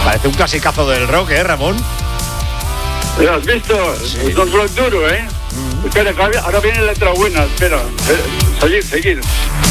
Parece un clasicazo del rock, Ramón. ¿Lo has visto? Sí. Es un rock duro, ¿eh? Espera, ahora viene la letra buena, espera. Seguir.